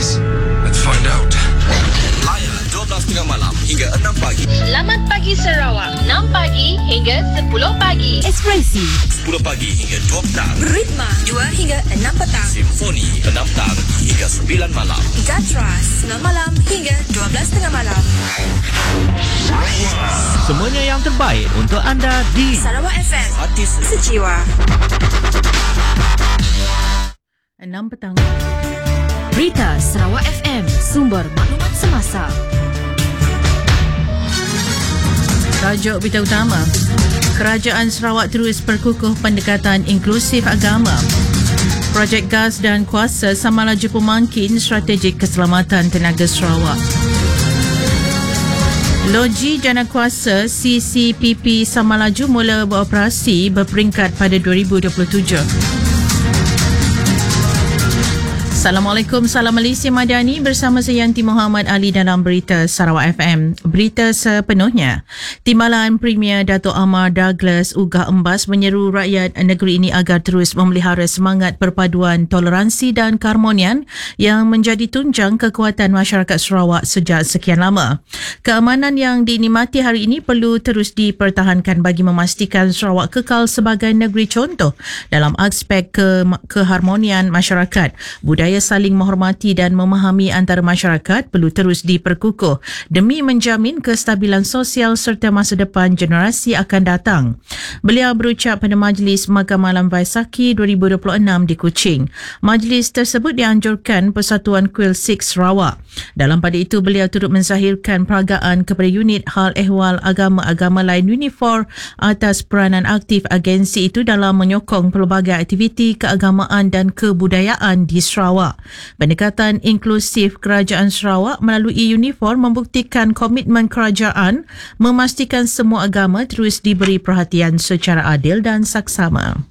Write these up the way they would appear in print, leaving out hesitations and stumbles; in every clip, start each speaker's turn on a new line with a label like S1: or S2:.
S1: this? Let's find out.
S2: Layan 12.30 malam hingga 6 pagi.
S3: Selamat pagi Sarawak. 6 pagi hingga 10 pagi.
S4: Ekspresi
S2: 10 pagi hingga 2 petang.
S4: Ritma 2 hingga 6 petang.
S2: Simfoni 6 petang hingga 9 malam.
S4: Gatras 9 malam hingga 12.30 malam.
S5: Semuanya yang terbaik untuk anda di
S4: Sarawak FM.
S2: Hati
S4: Sejiwa.
S6: 6 petang.
S4: Berita Sarawak FM. Sumber maklumat semasa.
S6: Tajuk berita utama. Kerajaan Sarawak terus perkukuh pendekatan inklusif agama. Projek gas dan kuasa sama laju pemangkin strategik keselamatan tenaga Sarawak. Loji Janakuasa CCPP sama laju mula beroperasi berperingkat pada 2027. Assalamualaikum, salam Malaysia Madani bersama saya Yanti Muhammad Ali dalam Berita Sarawak FM. Berita sepenuhnya. Timbalan Premier Dato' Amar Douglas Ugah Embas menyeru rakyat negeri ini agar terus memelihara semangat perpaduan toleransi dan keharmonian yang menjadi tunjang kekuatan masyarakat Sarawak sejak sekian lama. Keamanan yang dinikmati hari ini perlu terus dipertahankan bagi memastikan Sarawak kekal sebagai negeri contoh dalam aspek keharmonian masyarakat. Budaya saling menghormati dan memahami antara masyarakat perlu terus diperkukuh demi menjamin kestabilan sosial serta masa depan generasi akan datang. Beliau berucap pada Majlis Makan Malam Vaisakhi 2026 di Kuching. Majlis tersebut dianjurkan Persatuan Kuil Sikh Sarawak. Dalam pada itu, beliau turut menzahirkan peragaan kepada unit hal ehwal agama-agama lain UNIFOR atas peranan aktif agensi itu dalam menyokong pelbagai aktiviti keagamaan dan kebudayaan di Sarawak. Pendekatan inklusif Kerajaan Sarawak melalui UNIFOR membuktikan komitmen kerajaan memastikan semua agama terus diberi perhatian secara adil dan saksama.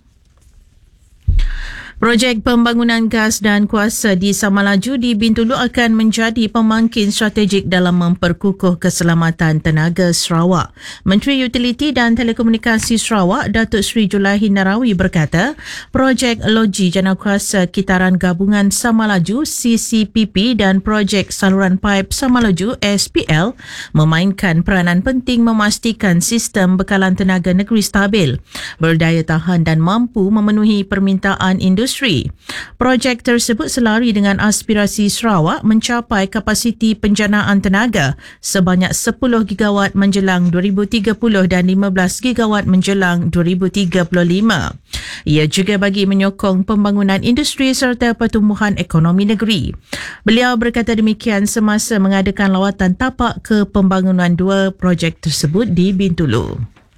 S6: Projek pembangunan gas dan kuasa di Samalaju di Bintulu akan menjadi pemangkin strategik dalam memperkukuh keselamatan tenaga Sarawak. Menteri Utiliti dan Telekomunikasi Sarawak, Datuk Seri Julaihi Narawi berkata, projek Loji Janakuasa Kitaran Gabungan Samalaju CCPP dan projek saluran paip Samalaju SPL memainkan peranan penting memastikan sistem bekalan tenaga negeri stabil, berdaya tahan dan mampu memenuhi permintaan industri. Projek tersebut selari dengan aspirasi Sarawak mencapai kapasiti penjanaan tenaga sebanyak 10 gigawatt menjelang 2030 dan 15 gigawatt menjelang 2035. Ia juga bagi menyokong pembangunan industri serta pertumbuhan ekonomi negeri. Beliau berkata demikian semasa mengadakan lawatan tapak ke pembangunan dua projek tersebut di Bintulu.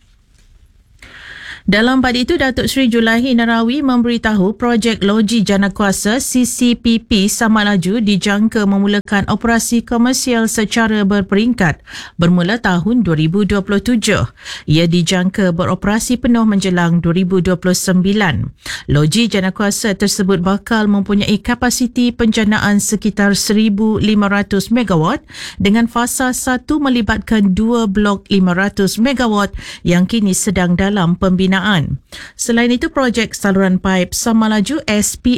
S6: Dalam pada itu, Datuk Seri Julaihi Narawi memberitahu projek Loji Janakuasa CCPP Samalaju dijangka memulakan operasi komersial secara berperingkat bermula tahun 2027. Ia dijangka beroperasi penuh menjelang 2029. Loji Janakuasa tersebut bakal mempunyai kapasiti penjanaan sekitar 1,500 megawatt dengan fasa 1 melibatkan 2 blok 500 megawatt yang kini sedang dalam pembinaan. Selain itu, projek saluran paip Samalaju SP